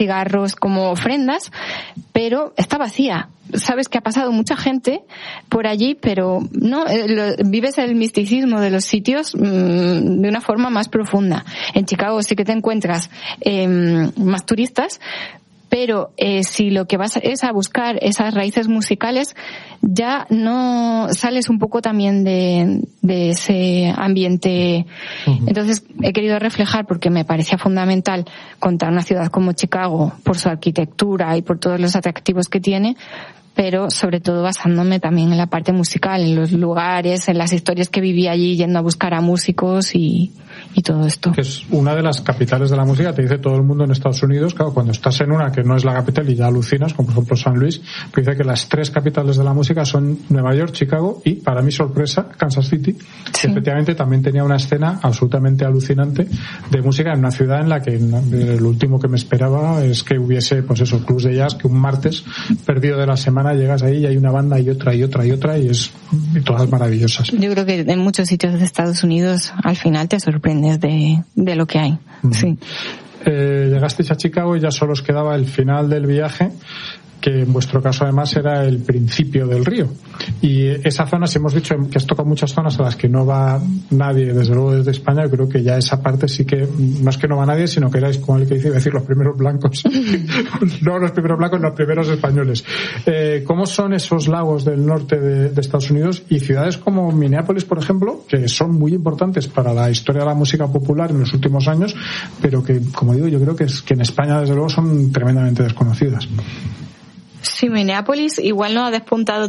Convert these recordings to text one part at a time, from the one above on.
cigarros como ofrendas, pero está vacía. Sabes que ha pasado mucha gente por allí, pero no vives el misticismo de los sitios de una forma más profunda. En Chicago sí que te encuentras más turistas, pero si lo que vas es a buscar esas raíces musicales, ya no sales un poco también de ese ambiente. Uh-huh. Entonces he querido reflejar, porque me parecía fundamental contar una ciudad como Chicago por su arquitectura y por todos los atractivos que tiene, pero sobre todo basándome también en la parte musical, en los lugares, en las historias que viví allí yendo a buscar a músicos y todo esto. Que es una de las capitales de la música, te dice todo el mundo en Estados Unidos. Claro, cuando estás en una que no es la capital y ya alucinas, como por ejemplo San Luis, pues dice que las 3 capitales de la música son Nueva York, Chicago y, para mi sorpresa, Kansas City, que efectivamente también tenía una escena absolutamente alucinante de música en una ciudad en la que lo último que me esperaba es que hubiese, pues esos clubs de jazz, que un martes perdido de la semana llegas ahí y hay una banda y otra y todas maravillosas. Yo creo que en muchos sitios de Estados Unidos al final te sorprendes de lo que hay. Uh-huh. Sí. Llegasteis a Chicago y ya solo os quedaba el final del viaje, que en vuestro caso además era el principio del río. Y esa zona, si hemos dicho que has tocado muchas zonas a las que no va nadie, desde luego desde España, yo creo que ya esa parte sí que, no es que no va nadie, sino que erais, como el que dice, decir, los primeros blancos. No los primeros blancos, los primeros españoles. ¿Cómo son esos lagos del norte de Estados Unidos y ciudades como Minneapolis, por ejemplo, que son muy importantes para la historia de la música popular en los últimos años, pero que, como digo, yo creo que en España, desde luego, son tremendamente desconocidas? Sí, Minneapolis igual no ha despuntado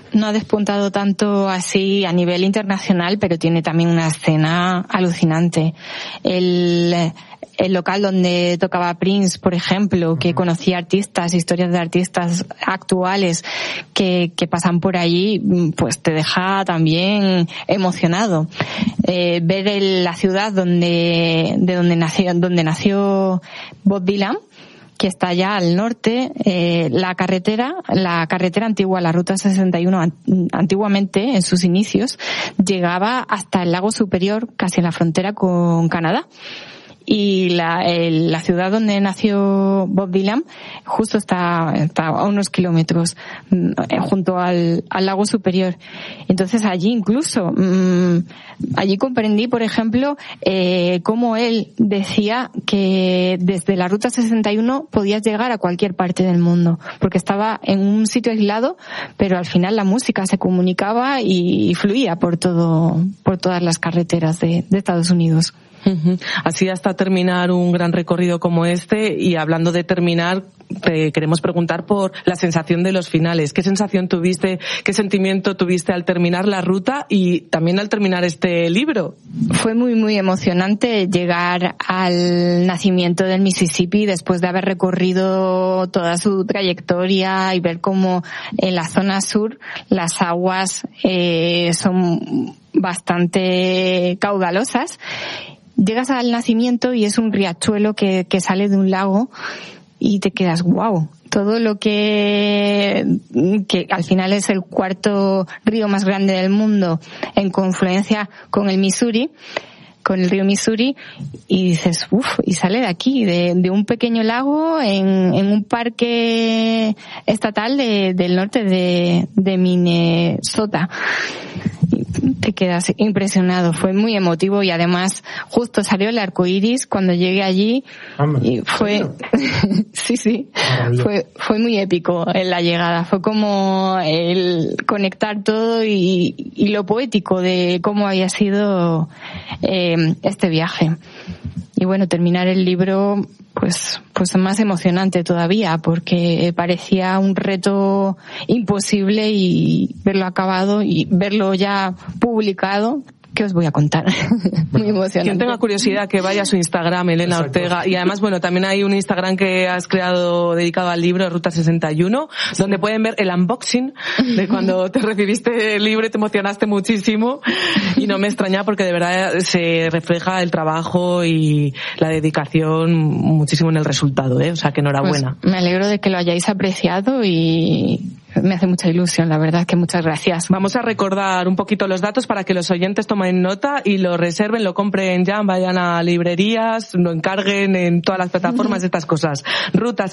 tanto así a nivel internacional, pero tiene también una escena alucinante. El local donde tocaba Prince, por ejemplo, que conocía artistas, historias de artistas actuales que pasan por allí, pues te deja también emocionado. Ver la ciudad donde nació Bob Dylan, que está allá al norte, la carretera antigua, la Ruta 61, antiguamente, en sus inicios, llegaba hasta el lago Superior, casi en la frontera con Canadá. Y la ciudad donde nació Bob Dylan justo está a unos kilómetros junto al lago Superior. Entonces allí incluso allí comprendí, por ejemplo, cómo él decía que desde la Ruta 61 podías llegar a cualquier parte del mundo, porque estaba en un sitio aislado, pero al final la música se comunicaba y fluía por todas las carreteras de Estados Unidos. Uh-huh. Así hasta terminar un gran recorrido como este. Y hablando de terminar, te queremos preguntar por la sensación de los finales. ¿Qué sensación tuviste, qué sentimiento tuviste al terminar la ruta y también al terminar este libro? Fue muy, muy emocionante llegar al nacimiento del Mississippi después de haber recorrido toda su trayectoria y ver cómo en la zona sur las aguas son bastante caudalosas. Llegas al nacimiento y es un riachuelo que sale de un lago y te quedas wow. Todo lo que al final es el 4º río más grande del mundo en confluencia con el Missouri, con el río Missouri, y dices, y sale de aquí, de un pequeño lago en un parque estatal del norte de Minnesota. Te quedas impresionado, fue muy emotivo y además justo salió el arco iris cuando llegué allí. Y fue sí, fue muy épico en la llegada, fue como el conectar todo y lo poético de cómo había sido este viaje. Y bueno, terminar el libro pues más emocionante todavía, porque parecía un reto imposible y verlo acabado y verlo ya publicado. ¿Qué os voy a contar? Muy emocionante. Quien tenga curiosidad que vaya a su Instagram, Elena Exacto. Ortega. Y además, bueno, también hay un Instagram que has creado dedicado al libro, Ruta 61, sí. Donde pueden ver el unboxing de cuando te recibiste el libro y te emocionaste muchísimo. Y no me extraña porque de verdad se refleja el trabajo y la dedicación muchísimo en el resultado, ¿eh? O sea, que enhorabuena. Pues me alegro de que lo hayáis apreciado y me hace mucha ilusión, la verdad, que muchas gracias. Vamos a recordar un poquito los datos para que los oyentes tomen nota y lo reserven, lo compren ya, vayan a librerías, lo encarguen en todas las plataformas, estas cosas. Ruta